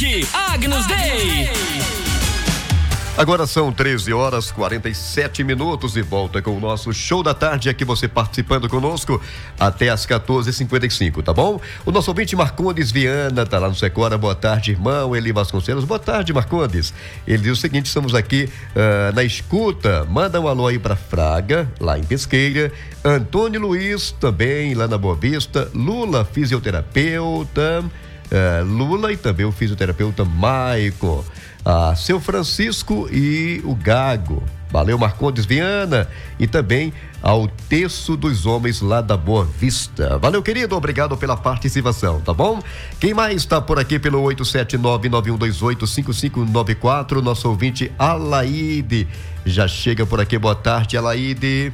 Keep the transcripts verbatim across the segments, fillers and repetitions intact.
tarde, Agnus Day. Agora são treze horas e quarenta e sete minutos e volta com o nosso show da tarde, aqui você participando conosco até as quatorze e cinquenta e cinco, tá bom? O nosso ouvinte Marcondes Viana tá lá no Secora. Boa tarde, irmão Eli Vasconcelos. Boa tarde, Marcondes. Ele diz o seguinte: estamos aqui uh, na escuta. Manda um alô aí pra Fraga, lá em Pesqueira. Antônio Luiz também lá na Boa Vista. Lula, fisioterapeuta. Uh, Lula e também o fisioterapeuta Maico. Ah, seu Francisco e o Gago. Valeu, Marcondes Viana. E também ao Terço dos Homens lá da Boa Vista. Valeu, querido, obrigado pela participação, tá bom? Quem mais está por aqui pelo oito sete nove, nove um dois oito, cinco cinco nove quatro? Nosso ouvinte Alaide já chega por aqui. Boa tarde, Alaide.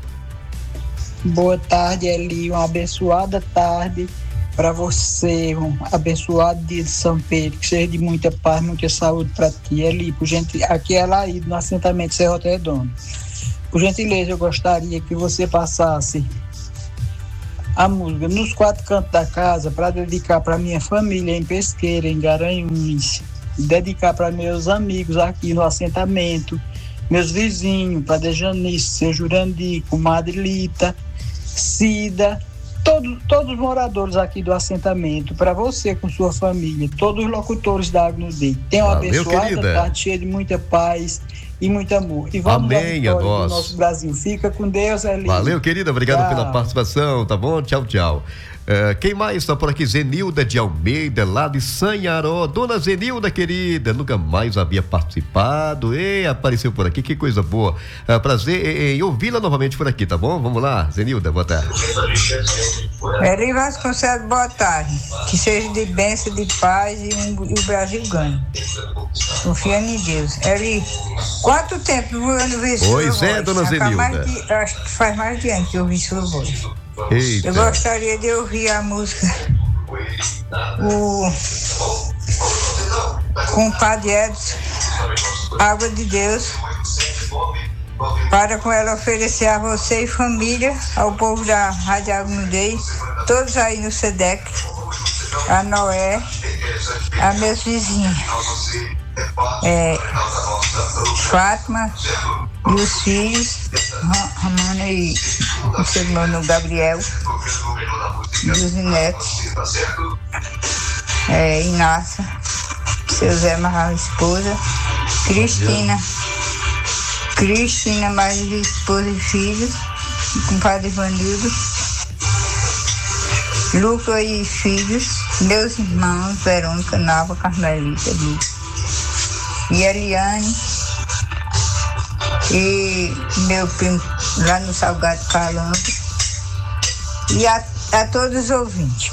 Boa tarde, Eli. Uma abençoada tarde para você, um abençoado dia de São Pedro, que seja de muita paz, muita saúde para ti, Eli. Por gente, aqui é lá no assentamento Serra Redondo. Por gentileza, eu gostaria que você passasse a música Nos Quatro Cantos da Casa para dedicar para minha família em Pesqueira, em Garanhuns, dedicar para meus amigos aqui no assentamento, meus vizinhos, para Dejanice, seu Jurandir, comadre Lita, Cida, Todos, todos os moradores aqui do assentamento, para você com sua família, todos os locutores da Agnus Day. Tenham uma abençoada tarde, cheia de muita paz e muito amor. E vamos Amém, a nós. Do nosso Brasil. Fica com Deus, Eli. Valeu, querida, obrigado tchau. Pela participação, tá bom? Tchau, tchau. Uh, quem mais está por aqui? Zenilda de Almeida, lá de Sanharó. Dona Zenilda, querida, nunca mais havia participado e apareceu por aqui, que coisa boa. Uh, prazer em, em ouvi-la novamente por aqui, tá bom? Vamos lá, Zenilda, boa tarde. Eli Vasconcelos, boa tarde. Que seja de bênção, de paz e, um, e o Brasil ganhe. Confiando em Deus. Eli, quanto tempo eu não vi sua voz? Pois é, Dona Zenilda. De, acho que faz mais de ano que eu ouvi sua voz. Eita. Eu gostaria de ouvir a música o com o Padre Edson, Água de Deus, para com ela oferecer a você e família, ao povo da Rádio Agnus Day, todos aí no SEDEC, a Noé, a meus vizinhos, é, Fátima e os filhos, Ramona e o seu irmão Gabriel, e os netos, é, Inácia, seu Zé Marral, esposa, Cristina, Cristina, mais esposa e filhos, e compadre Ivanildo, Lucas e filhos, meus irmãos, Verônica, Nava, Carmelita, Lucas, e Eliane, e meu primo lá no Salgado Calango, e a, a todos os ouvintes.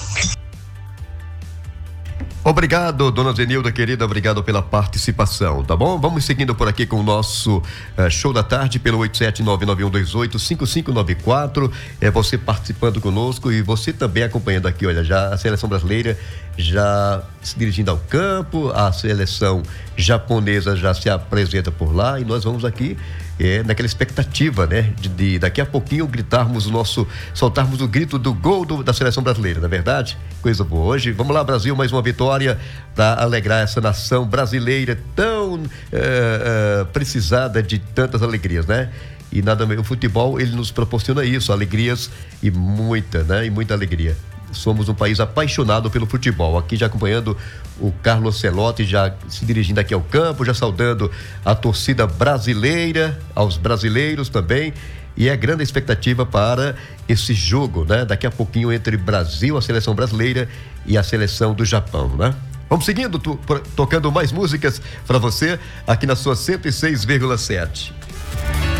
Obrigado, Dona Zenilda, querida, obrigado pela participação, tá bom? Vamos seguindo por aqui com o nosso uh, show da tarde pelo oito sete nove, nove um dois oito, cinco cinco nove quatro, é você participando conosco e você também acompanhando aqui, olha, já a seleção brasileira já se dirigindo ao campo, a seleção japonesa já se apresenta por lá e nós vamos aqui é, naquela expectativa, né, de, de daqui a pouquinho gritarmos o nosso, soltarmos o grito do gol do, da seleção brasileira, não é verdade? Coisa boa. Hoje, vamos lá, Brasil, mais uma vitória para alegrar essa nação brasileira tão uh, uh, precisada de tantas alegrias, né? E nada meio, o futebol, ele nos proporciona isso, alegrias e muita, né? E muita alegria. Somos um país apaixonado pelo futebol. Aqui já acompanhando o Carlos Celotti, já se dirigindo aqui ao campo, já saudando a torcida brasileira, aos brasileiros também. E é grande expectativa para esse jogo, né? Daqui a pouquinho entre Brasil, a seleção brasileira e a seleção do Japão, né? Vamos seguindo, to, tocando mais músicas para você aqui na sua cento e seis vírgula sete.